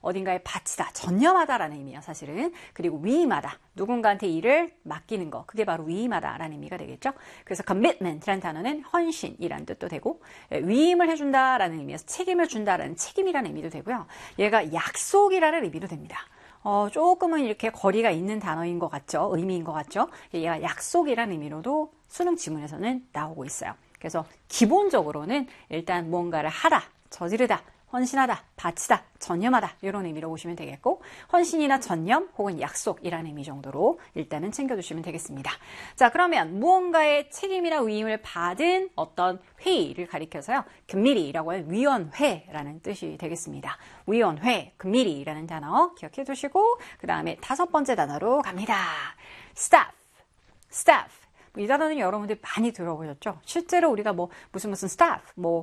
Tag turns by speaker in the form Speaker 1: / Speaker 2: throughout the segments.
Speaker 1: 어딘가에 바치다, 전념하다라는 의미예요, 사실은. 그리고 위임하다, 누군가한테 일을 맡기는 거, 그게 바로 위임하다라는 의미가 되겠죠. 그래서 commitment이라는 단어는 헌신이라는 뜻도 되고, 위임을 해준다라는 의미에서 책임을 준다라는 책임이라는 의미도 되고요. 얘가 약속이라는 의미도 됩니다. 조금은 이렇게 거리가 있는 단어인 것 같죠? 의미인 것 같죠? 얘가 약속이라는 의미로도 수능 지문에서는 나오고 있어요. 그래서 기본적으로는 일단 무언가를 하다, 저지르다, 헌신하다, 바치다, 전념하다 이런 의미로 보시면 되겠고, 헌신이나 전념 혹은 약속이라는 의미 정도로 일단은 챙겨두시면 되겠습니다. 자, 그러면 무언가의 책임이나 위임을 받은 어떤 회의를 가리켜서요, committee라고 하는 위원회라는 뜻이 되겠습니다. 위원회, committee라는 단어 기억해 두시고, 그 다음에 5번째 단어로 갑니다. staff. 이 단어는 여러분들 많이 들어보셨죠? 실제로 우리가 무슨 staff,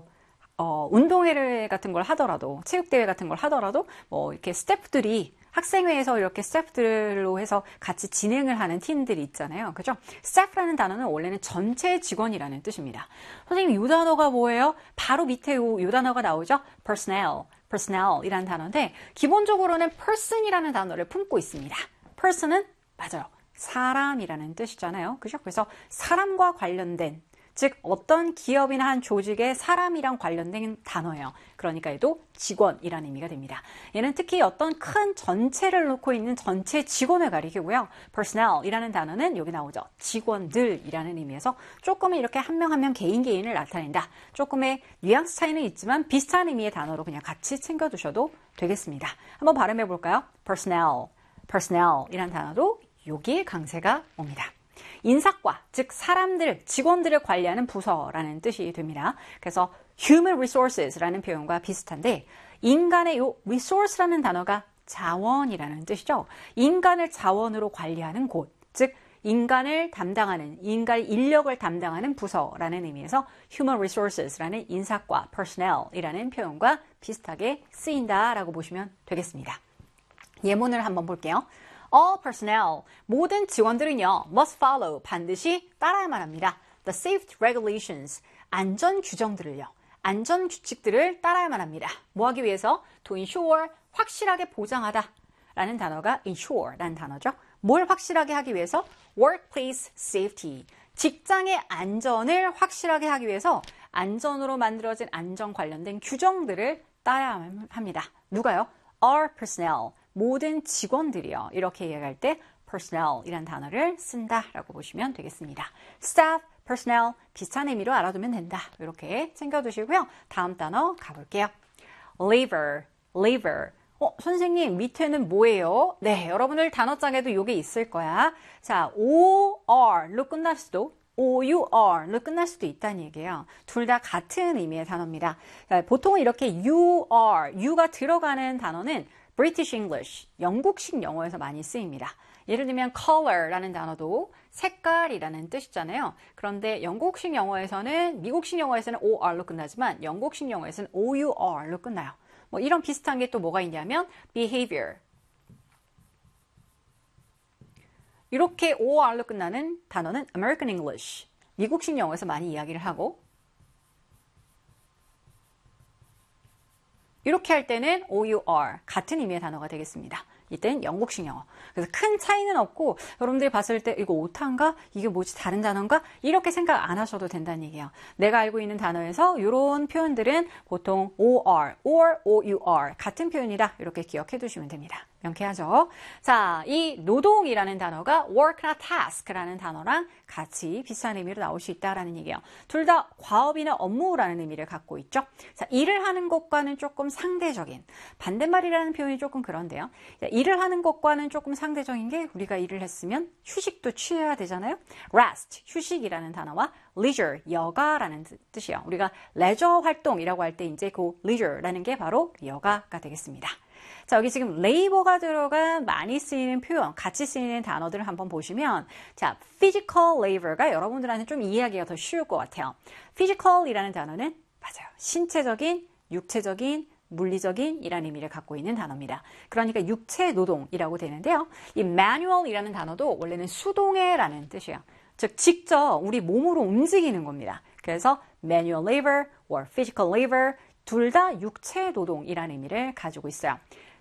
Speaker 1: 운동회 같은 걸 하더라도, 체육대회 같은 걸 하더라도, 이렇게 스태프들이, 학생회에서 이렇게 스태프들로 해서 같이 진행을 하는 팀들이 있잖아요. 그죠? staff라는 단어는 원래는 전체 직원이라는 뜻입니다. 선생님, 이 단어가 뭐예요? 바로 밑에 이 단어가 나오죠? personnel이라는 단어인데, 기본적으로는 person이라는 단어를 품고 있습니다. person은, 맞아요, 사람이라는 뜻이잖아요. 그죠? 그래서 사람과 관련된, 즉 어떤 기업이나 한 조직의 사람이랑 관련된 단어예요. 그러니까 얘도 직원이라는 의미가 됩니다. 얘는 특히 어떤 큰 전체를 놓고 있는 전체 직원을 가리키고요. personnel이라는 단어는 여기 나오죠. 직원들이라는 의미에서 조금은 이렇게 한 명 한 명 개인을 나타낸다. 조금의 뉘앙스 차이는 있지만 비슷한 의미의 단어로 그냥 같이 챙겨두셔도 되겠습니다. 한번 발음해 볼까요? personnel이라는 단어도 여기에 강세가 옵니다. 인사과, 즉 사람들, 직원들을 관리하는 부서라는 뜻이 됩니다. 그래서 human resources라는 표현과 비슷한데, 인간의 요 resource라는 단어가 자원이라는 뜻이죠. 인간을 자원으로 관리하는 곳, 즉 인간을 담당하는, 인간의 인력을 담당하는 부서라는 의미에서 human resources라는 인사과, personnel이라는 표현과 비슷하게 쓰인다라고 보시면 되겠습니다. 예문을 한번 볼게요. All personnel, 모든 직원들은요, must follow, 반드시 따라야만 합니다. The safety regulations, 안전 규정들을요, 안전 규칙들을 따라야만 합니다. 뭐 하기 위해서? To ensure, 확실하게 보장하다 라는 단어가 ensure라는 단어죠. 뭘 확실하게 하기 위해서? Workplace safety, 직장의 안전을 확실하게 하기 위해서 안전으로 만들어진 안전 관련된 규정들을 따라야만 합니다. 누가요? All personnel, 모든 직원들이요. 이렇게 얘기할 때 personnel이라는 단어를 쓴다라고 보시면 되겠습니다. staff, personnel 비슷한 의미로 알아두면 된다. 이렇게 챙겨두시고요. 다음 단어 가볼게요. labor. 선생님 밑에는 뭐예요? 네, 여러분들 단어장에도 이게 있을 거야. 자, OR로 끝날 수도 OUR로 끝날 수도 있다는 얘기예요. 둘 다 같은 의미의 단어입니다. 보통은 이렇게 U가 들어가는 단어는 British English, 영국식 영어에서 많이 쓰입니다. 예를 들면 color라는 단어도 색깔이라는 뜻이잖아요. 그런데 영국식 영어에서는, 미국식 영어에서는 OR로 끝나지만 영국식 영어에서는 OUR로 끝나요. 이런 비슷한 게 또 뭐가 있냐면 behavior. 이렇게 OR로 끝나는 단어는 American English, 미국식 영어에서 많이 이야기를 하고, 이렇게 할 때는 OUR, 같은 의미의 단어가 되겠습니다. 이때는 영국식 영어. 그래서 큰 차이는 없고, 여러분들이 봤을 때 이거 오타인가? 이게 뭐지? 다른 단어인가? 이렇게 생각 안 하셔도 된다는 얘기예요. 내가 알고 있는 단어에서 이런 표현들은 보통 OR, or OUR 같은 표현이다. 이렇게 기억해 두시면 됩니다. 명쾌하죠? 자, 이 노동이라는 단어가 work나 task라는 단어랑 같이 비슷한 의미로 나올 수 있다라는 얘기예요. 둘 다 과업이나 업무라는 의미를 갖고 있죠. 자, 일을 하는 것과는 조금 상대적인, 반대말이라는 표현이 조금 그런데요. 자, 일을 하는 것과는 조금 상대적인 게, 우리가 일을 했으면 휴식도 취해야 되잖아요. rest, 휴식이라는 단어와 leisure, 여가라는 뜻이에요. 우리가 leisure 활동이라고 할 때 이제 그 leisure라는 게 바로 여가가 되겠습니다. 자, 여기 지금 labor가 들어간 많이 쓰이는 표현, 같이 쓰이는 단어들을 한번 보시면, 자, physical labor가 여러분들한테 좀 이해하기가 더 쉬울 것 같아요. physical이라는 단어는 맞아요, 신체적인, 육체적인, 물리적인 이라는 의미를 갖고 있는 단어입니다. 그러니까 육체 노동이라고 되는데요. 이 manual이라는 단어도 원래는 수동의라는 뜻이에요. 즉 직접 우리 몸으로 움직이는 겁니다. 그래서 manual labor or physical labor 둘 다 육체 노동이라는 의미를 가지고 있어요.